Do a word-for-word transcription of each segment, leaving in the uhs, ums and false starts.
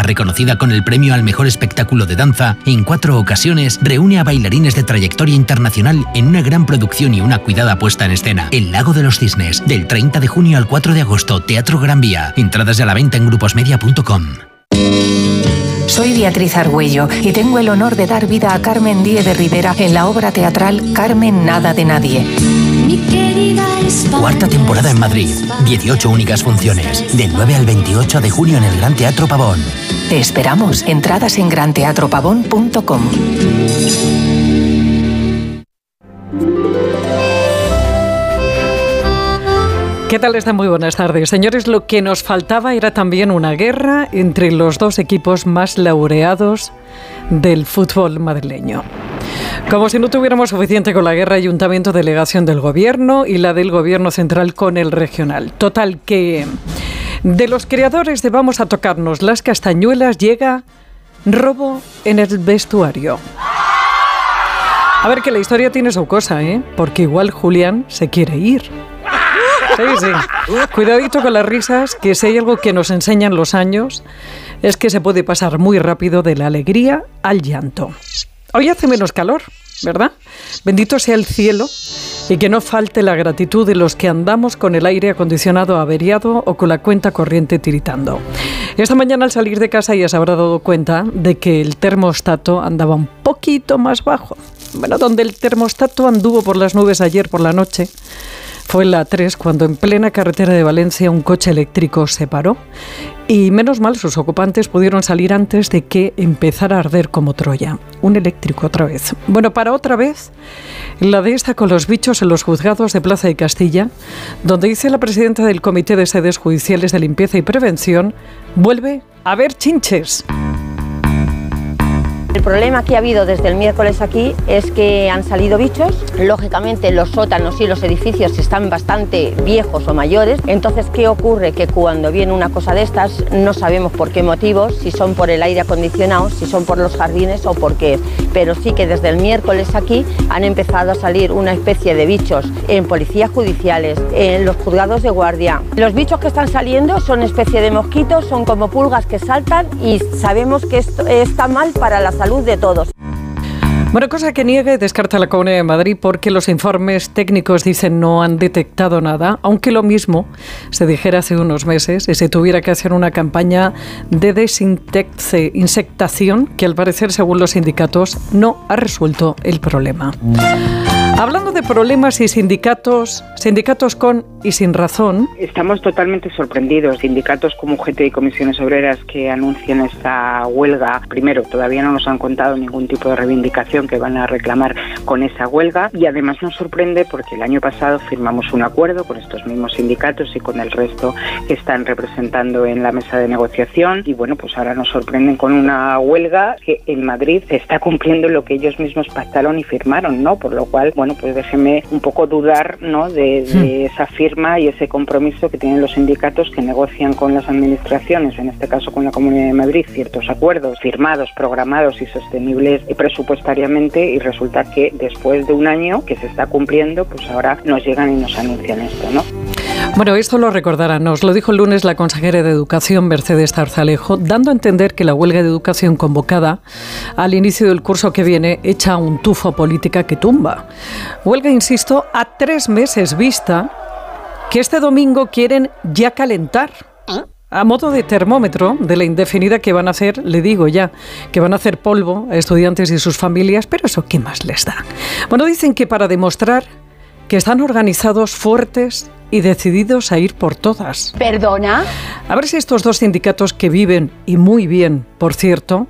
reconocida con el premio al mejor espectáculo de danza, en cuatro ocasiones reúne a bailarines de trayectoria internacional en una gran producción y una cuidada puesta en escena. El Lago de los Cisnes, del treinta de junio al cuatro de agosto, Teatro Gran Vía. Entradas a la venta en gruposmedia punto com. Soy Beatriz Argüello y tengo el honor de dar vida a Carmen Díez de Rivera en la obra teatral Carmen Nada de Nadie. Cuarta temporada en Madrid. dieciocho únicas funciones. Del nueve al veintiocho de junio en el Gran Teatro Pavón. Te esperamos. Entradas en gran teatro pavón punto com. ¿Qué tal están? Muy buenas tardes. Señores, lo que nos faltaba era también una guerra entre los dos equipos más laureados del fútbol madrileño. Como si no tuviéramos suficiente con la guerra ayuntamiento-delegación del gobierno y la del gobierno central con el regional. Total, que de los creadores de Vamos a tocarnos las castañuelas llega robo en el vestuario. A ver, que la historia tiene su cosa, ¿eh? Porque igual Julián se quiere ir. Sí, sí. Cuidadito con las risas, que si hay algo que nos enseñan los años es que se puede pasar muy rápido de la alegría al llanto. Hoy hace menos calor, ¿verdad? Bendito sea el cielo y que no falte la gratitud de los que andamos con el aire acondicionado averiado o con la cuenta corriente tiritando. Esta mañana al salir de casa ya se habrá dado cuenta de que el termostato andaba un poquito más bajo. Bueno, donde el termostato anduvo por las nubes ayer por la noche fue en la A tres, cuando en plena carretera de Valencia un coche eléctrico se paró y menos mal sus ocupantes pudieron salir antes de que empezara a arder como Troya. Un eléctrico otra vez. Bueno, para otra vez, la de esta con los bichos en los juzgados de Plaza de Castilla, donde dice la presidenta del Comité de Sedes Judiciales de Limpieza y Prevención, vuelve a haber chinches. El problema que ha habido desde el miércoles aquí es que han salido bichos. Lógicamente los sótanos y los edificios están bastante viejos o mayores. Entonces, ¿qué ocurre? Que cuando viene una cosa de estas no sabemos por qué motivos, si son por el aire acondicionado, si son por los jardines o por qué. Pero sí que desde el miércoles aquí han empezado a salir una especie de bichos en policías judiciales, en los juzgados de guardia. Los bichos que están saliendo son especie de mosquitos, son como pulgas que saltan y sabemos que esto está mal para la salud de todos. Bueno, cosa que niega y descarta la Comunidad de Madrid porque los informes técnicos dicen no han detectado nada, aunque lo mismo se dijera hace unos meses y se tuviera que hacer una campaña de desinsectación que al parecer, según los sindicatos, no ha resuelto el problema. Hablando de problemas y sindicatos, sindicatos con y sin razón. Estamos totalmente sorprendidos. Sindicatos como U G T y Comisiones Obreras que anuncian esta huelga, primero, todavía no nos han contado ningún tipo de reivindicación que van a reclamar con esa huelga, y además nos sorprende porque el año pasado firmamos un acuerdo con estos mismos sindicatos y con el resto que están representando en la mesa de negociación, y bueno, pues ahora nos sorprenden con una huelga que en Madrid se está cumpliendo lo que ellos mismos pactaron y firmaron, ¿no? Por lo cual, bueno, pues déjeme un poco dudar, ¿no?, de, de esa firma y ese compromiso que tienen los sindicatos que negocian con las administraciones, en este caso con la Comunidad de Madrid, ciertos acuerdos firmados, programados y sostenibles presupuestariamente, y resulta que después de un año que se está cumpliendo, pues ahora nos llegan y nos anuncian esto, ¿no? Bueno, esto lo recordará, nos lo dijo el lunes la consejera de Educación, Mercedes Zarzalejo, dando a entender que la huelga de educación convocada al inicio del curso que viene echa un tufo política que tumba. Huelga, insisto, a tres meses vista, que este domingo quieren ya calentar. A modo de termómetro de la indefinida que van a hacer, le digo ya, que van a hacer polvo a estudiantes y sus familias, pero eso, ¿qué más les da? Bueno, dicen que para demostrar que están organizados, fuertes y decididos a ir por todas. ¿Perdona? A ver si estos dos sindicatos que viven, y muy bien, por cierto,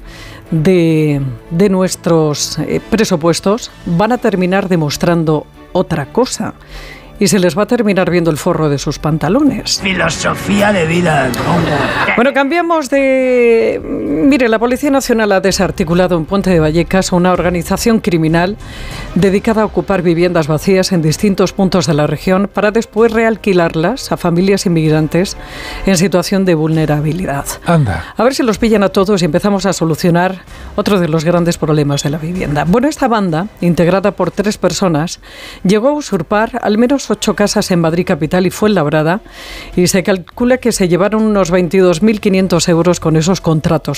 de, de nuestros eh, presupuestos, van a terminar demostrando otra cosa. Y se les va a terminar viendo el forro de sus pantalones. Filosofía de vida. Bueno, cambiamos de... Mire, la Policía Nacional ha desarticulado en Puente de Vallecas una organización criminal dedicada a ocupar viviendas vacías en distintos puntos de la región para después realquilarlas a familias inmigrantes en situación de vulnerabilidad. Anda. A ver si los pillan a todos y empezamos a solucionar otro de los grandes problemas de la vivienda. Bueno, esta banda, integrada por tres personas, llegó a usurpar al menos ocho casas en Madrid capital y Fuenlabrada, y se calcula que se llevaron unos veintidós mil quinientos euros con esos contratos